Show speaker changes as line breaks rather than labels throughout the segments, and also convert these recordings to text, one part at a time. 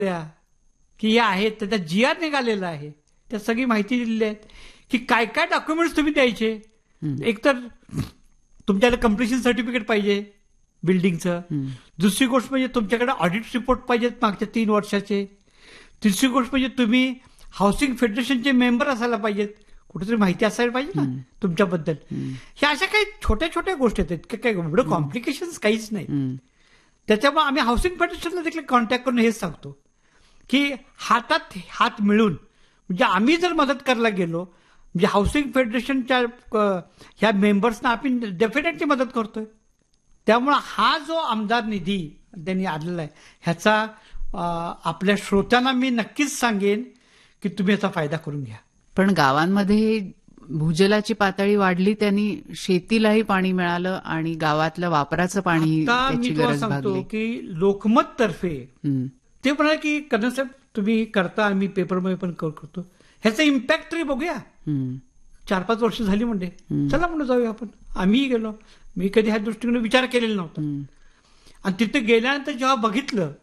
की या आहेत, त्याचा GR निघालेला आहे, त्या सगळी माहिती दिलेली आहे की काय काय डॉक्युमेंट्स तुम्ही द्यायचे. एकतर तुमच्याकडे कम्प्लिशन सर्टिफिकेट पाहिजे बिल्डिंगचं. दुसरी गोष्ट म्हणजे तुमच्याकडे ऑडिट रिपोर्ट पाहिजेत मागच्या 3 वर्षाचे. तिसरी गोष्ट म्हणजे तुम्ही हाऊसिंग फेडरेशनचे मेंबर असायला पाहिजेत, कुठेतरी माहिती असायला पाहिजे ना तुमच्याबद्दल. ह्या अशा काही छोट्या छोट्या गोष्टी आहेत, काही एवढं कॉम्प्लिकेशन्स काहीच नाही. त्याच्यामुळे आम्ही हाऊसिंग फेडरेशनला देखील कॉन्टॅक्ट करून हेच सांगतो की हातात हात मिळून, म्हणजे आम्ही जर मदत करायला गेलो म्हणजे हाऊसिंग फेडरेशनच्या ह्या मेंबर्सना आम्ही डेफिनेटली मदत करतोय. त्यामुळे हा जो आमदार निधी त्यांनी आणलेला आहे ह्याचा आपल्या श्रोत्यांना मी नक्कीच सांगेन की तुम्ही याचा फायदा करून घ्या.
पण गावांमध्ये भूजलाची पातळी वाढली, त्यांनी शेतीलाही पाणी मिळालं आणि गावातलं वापराचं पाणी त्याची गरज भागली.
की लोकमत तर्फे ते म्हणाले की कर्णसाहेब तुम्ही करता, आम्ही पेपरमध्ये पण करतो, ह्याचा इम्पॅक्ट तरी बघूया. 4-5 वर्ष झाली म्हणजे चला म्हणून जाऊया आपण. आम्हीही गेलो. मी कधी ह्या दृष्टीने विचार केलेला नव्हता. आणि तिथे गेल्यानंतर जेव्हा बघितलं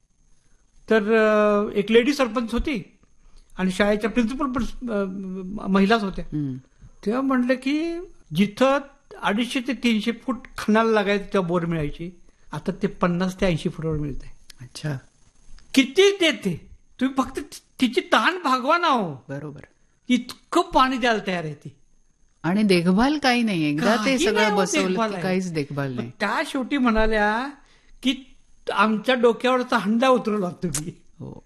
तर एक लेडी सरपंच होती आणि शाळेच्या प्रिन्सिपल पण महिलाच होत्या. तेव्हा म्हणलं की जिथं 250 ते 300 फूट खणाला लागायचं तेव्हा बोर मिळायची, आता ते 50 ते 80 फुटावर मिळते.
अच्छा,
किती देते तुम्ही, फक्त तिची तहान भागवा ना हो.
बरोबर,
इतकं पाणी द्यायला तयार आहे ती.
आणि देखभाल काही नाही, एकदा ते सगळं बसवलं की काहीच देखभाल नाही.
त्या शेवटी म्हणाल्या की आमच्या डोक्यावरचा हंडा उतरवला तुम्ही.
हो,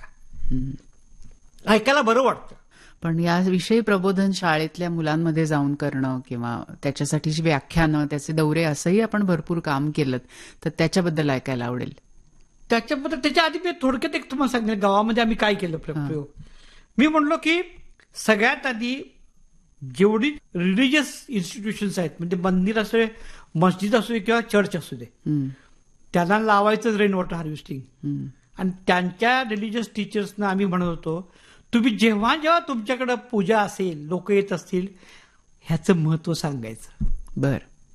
सांगा, ऐकायला बरं वाटतं.
पण याविषयी प्रबोधन शाळेतल्या मुलांमध्ये जाऊन करणं किंवा त्याच्यासाठीची व्याख्यानं, त्याचे दौरे, असंही आपण भरपूर काम केलं, तर त्याच्याबद्दल ऐकायला आवडेल.
त्याच्याबद्दल त्याच्या आधी मी थोडक्यात एक तुम्हाला सांगेन गावामध्ये आम्ही काय केलं प्रयोग. मी म्हणलो की सगळ्यात आधी जेवढी रिलिजियस इन्स्टिट्यूशन्स आहेत, म्हणजे मंदिर असू दे, मस्जिद असू दे किंवा चर्च असू दे, त्यांना लावायचं रेन वॉटर हार्वेस्टिंग. आणि त्यांच्या रिलिजियस टीचर्सना आम्ही म्हणत होतो तुम्ही जेव्हा जेव्हा तुमच्याकडे पूजा असेल, लोक येत असतील, ह्याचं महत्व सांगायचं.
बर,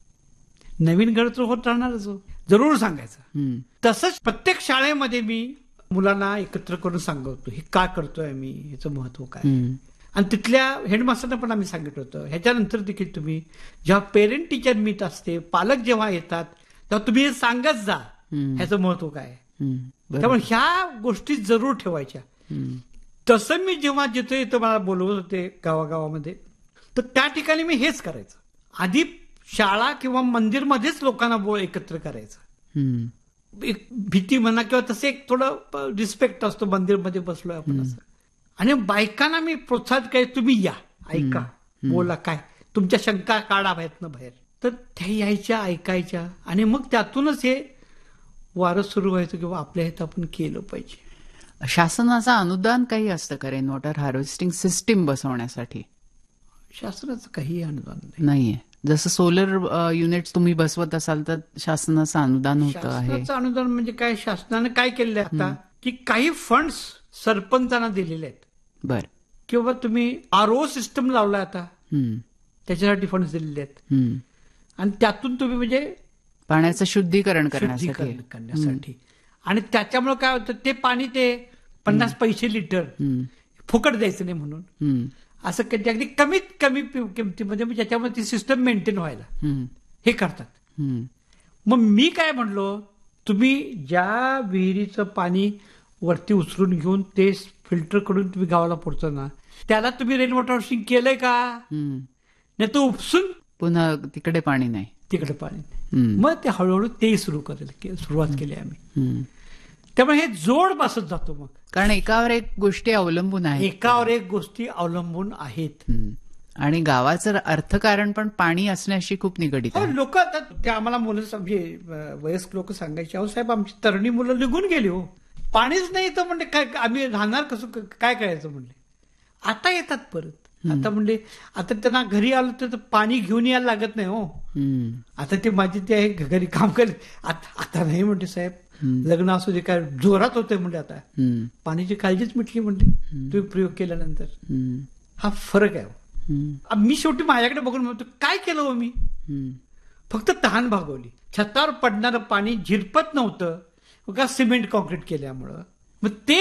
नवीन घर तर होत राहणारच, जरूर सांगायचं. तसंच प्रत्येक शाळेमध्ये मी मुलांना एकत्र करून सांगतो हे का करतोय आम्ही, ह्याचं महत्व काय. आणि तिथल्या हेडमास्टरना पण आम्ही सांगितलं होतं. ह्याच्यानंतर देखील तुम्ही जेव्हा पेरेंट टीचर मीट असते, पालक जेव्हा येतात, तेव्हा तुम्ही हे सांगत जा ह्याचं महत्व काय. त्यामुळे ह्या गोष्टी जरूर ठेवायच्या. तसं मी जेव्हा जिथे इथं मला बोलवत होते गावागावामध्ये, तर त्या ठिकाणी मी हेच करायचं. आधी शाळा किंवा मंदिरमध्येच लोकांना एकत्र करायचं. एक भीती म्हणा किंवा तसे एक थोडं रिस्पेक्ट असतो, मंदिरमध्ये बसलोय आपण असं. आणि बायकांना मी प्रोत्साहित काय, तुम्ही या, ऐका, बोला, काय तुमच्या शंका काढा बाहेरनं बाहेर. तर त्या यायच्या, ऐकायच्या, आणि मग त्यातूनच हे वारं सुरू व्हायचं किंवा आपल्या ह्यात आपण केलं पाहिजे.
शासनाचं अनुदान काही असतं का रेन वॉटर हार्वेस्टिंग सिस्टीम बसवण्यासाठी?
शासनाचं काही अनुदान
नाहीये. जसं सोलर युनिट्स तुम्ही बसवत असाल तर शासनाचं अनुदान होतं आहे.
शासनाचं अनुदान म्हणजे काय, शासनाने काय केलेलं आहे आता की काही फंड्स सरपंचांना दिलेले आहेत.
बर,
किंवा तुम्ही RO सिस्टम लावलाय आता, त्याच्यासाठी फंड्स दिलेले आहेत. आणि त्यातून तुम्ही म्हणजे
पाण्याचं शुद्धीकरण करण्यासाठी.
आणि त्याच्यामुळे काय होतं, ते पाणी ते 50 पैसे लिटर फुकट द्यायचं नाही म्हणून असं कधी अगदी कमीत कमी किमतीमध्ये, ज्याच्यामुळे ती सिस्टम मेंटेन व्हायला हे करतात. मग मी काय म्हणलो, तुम्ही ज्या विहिरीचं पाणी वरती उचलून घेऊन ते फिल्टर करून तुम्ही गावाला पोहोचता ना, त्याला तुम्ही रेन वॉटर हार्वेस्टिंग केलंय का? नाही तर उपसून
पुन्हा तिकडे पाणी नाही,
तिकडे पाणी नाही. मग ते हळूहळू ते सुरुवात केली आम्ही. त्यामुळे हे जोड बसत जातो मग,
कारण एकावर एक गोष्टी अवलंबून आहेत,
एकावर एक गोष्टी अवलंबून आहेत.
आणि गावाचं अर्थकारण पण पाणी असण्याशी खूप निगडीत आहे.
लोक आता ते आम्हाला मुलं, वयस्क लोक सांगायचे, अहो साहेब आमची तरुणी मुलं निघून गेली हो, पाणीच नाही तर म्हणले काय आम्ही राहणार कसं, काय करायचं म्हणले. आता येतात परत. आता म्हणले आता त्यांना घरी आलं तर पाणी घेऊन यायला लागत नाही हो. आता ते माझे ते आहे घरी काम केले, आता नाही म्हणते साहेब, लग्न असू दे काय जोरात होतंय म्हणले, आता पाण्याची काळजीच मिटली म्हणते तुम्ही प्रयोग केल्यानंतर. हा फरक आहे. मी शेवटी माझ्याकडे बघून म्हणतो काय केलं हो मी, फक्त तहान भागवली. छतावर पडणारं पाणी झिरपत नव्हतं का सिमेंट कॉन्क्रीट केल्यामुळं. मग ते